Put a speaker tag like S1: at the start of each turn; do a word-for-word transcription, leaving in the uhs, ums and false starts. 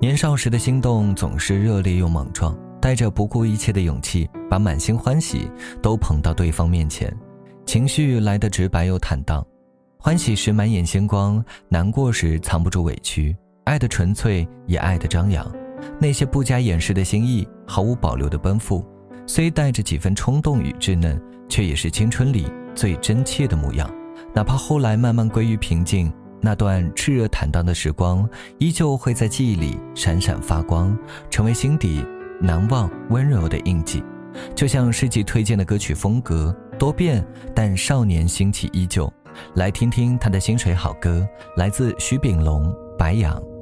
S1: 年少时的心动总是热烈又莽撞，带着不顾一切的勇气，把满心欢喜都捧到对方面前，情绪来得直白又坦荡。欢喜时满眼星光，难过时藏不住委屈，爱的纯粹也爱的张扬，那些不加掩饰的心意，毫无保留的奔赴，虽带着几分冲动与稚嫩，却也是青春里最真切的模样。哪怕后来慢慢归于平静，那段炽热坦荡的时光依旧会在记忆里闪闪发光，成为心底难忘温柔的印记。就像诗集推荐的歌曲风格多变，但少年心气依旧。来听听他的薪水好歌，来自徐秉龙、白杨。